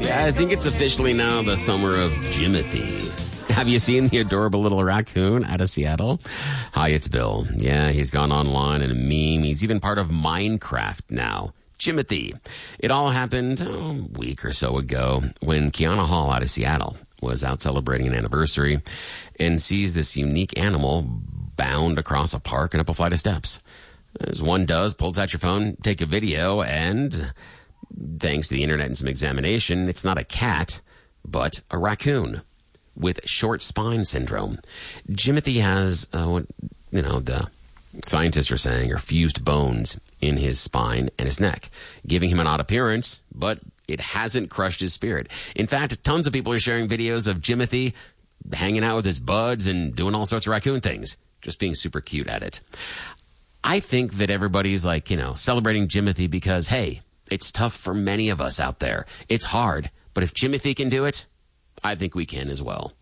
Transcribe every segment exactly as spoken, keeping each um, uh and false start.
Yeah, I think it's officially now the summer of Jimothy. Have you seen the adorable little raccoon out of Seattle? Hi, it's Bill. Yeah, he's gone online in a meme. He's even part of Minecraft now. Jimothy. It all happened oh, a week or so ago when Kiana Hall out of Seattle was out celebrating an anniversary and sees this unique animal bound across a park and up a flight of steps. As one does, pulls out your phone, take a video, and thanks to the internet and some examination, it's not a cat, but a raccoon with short spine syndrome. Jimothy has, uh, what, you know, the scientists are saying are fused bones in his spine and his neck, giving him an odd appearance, but it hasn't crushed his spirit. In fact, tons of people are sharing videos of Jimothy hanging out with his buds and doing all sorts of raccoon things, just being super cute at it. I think that everybody's like, you know, celebrating Jimothy because, hey, it's tough for many of us out there. It's hard, but if Jimothy can do it, I think we can as well.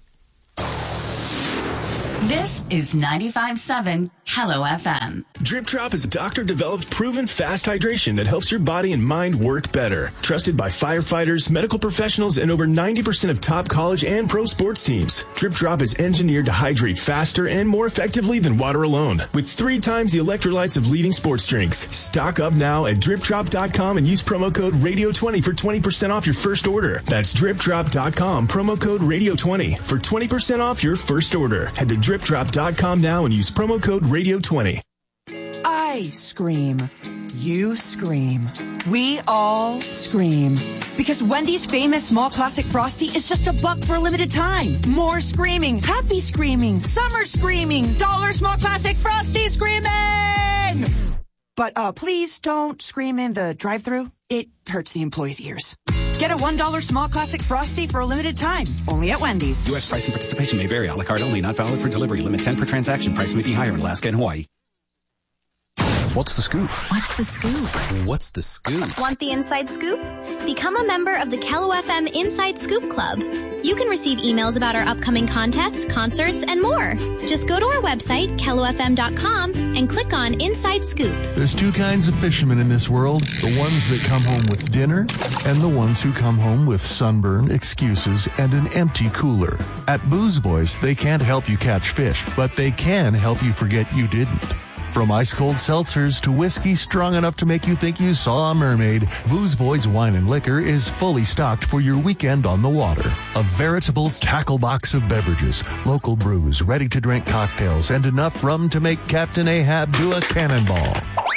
This is ninety-five point seven Hello F M. Drip Drop is a doctor-developed, proven fast hydration that helps your body and mind work better. Trusted by firefighters, medical professionals, and over ninety percent of top college and pro sports teams. Drip Drop is engineered to hydrate faster and more effectively than water alone, with three times the electrolytes of leading sports drinks. Stock up now at drip drop dot com and use promo code radio twenty for twenty percent off your first order. That's drip drop dot com, promo code radio twenty for twenty percent off your first order. Head to drip drop dot com now and use promo code radio twenty. I scream. You scream. We all scream. Because Wendy's famous small classic Frosty is just a buck for a limited time. More screaming. Happy screaming. Summer screaming. Dollar small classic Frosty screaming! But uh, please don't scream in the drive-thru. It hurts the employees' ears. Get a one dollar small classic Frosty for a limited time. Only at Wendy's. U S price and participation may vary. A la carte only. Not valid for delivery. Limit ten per transaction. Price may be higher in Alaska and Hawaii. What's the scoop? What's the scoop? What's the scoop? Want the inside scoop? Become a member of the Kello F M Inside Scoop Club. You can receive emails about our upcoming contests, concerts, and more. Just go to our website, kello f m dot com, and click on Inside Scoop. There's two kinds of fishermen in this world. The ones that come home with dinner and the ones who come home with sunburn, excuses, and an empty cooler. At Booze Boys, they can't help you catch fish, but they can help you forget you didn't. From ice-cold seltzers to whiskey strong enough to make you think you saw a mermaid, Booze Boys Wine and Liquor is fully stocked for your weekend on the water. A veritable tackle box of beverages, local brews, ready-to-drink cocktails, and enough rum to make Captain Ahab do a cannonball.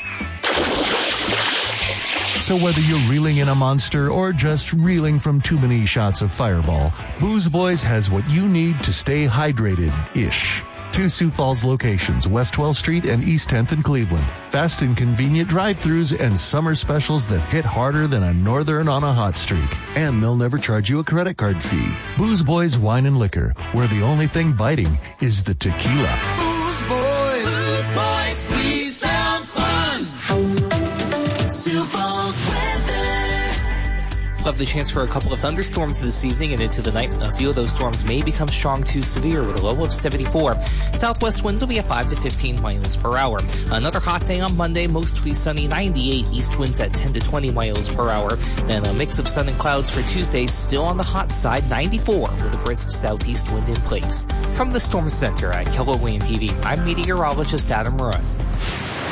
So whether you're reeling in a monster or just reeling from too many shots of Fireball, Booze Boys has what you need to stay hydrated-ish. Two Sioux Falls locations, West twelfth Street and East tenth in Cleveland. Fast and convenient drive-thrus and summer specials that hit harder than a northern on a hot streak. And they'll never charge you a credit card fee. Booze Boys Wine and Liquor, where the only thing biting is the tequila. Booze Boys, Booze Boys, we sound fun. Sioux Falls weather. We'll have the chance for a couple of thunderstorms this evening and into the night. A few of those storms may become strong to severe with a low of seventy-four. Southwest winds will be at five to fifteen miles per hour. Another hot day on Monday, mostly sunny, ninety-eight. East winds at ten to twenty miles per hour. Then a mix of sun and clouds for Tuesday, still on the hot side, ninety-four, with a brisk southeast wind in place. From the Storm Center at Keller Williams T V, I'm meteorologist Adam Rudd.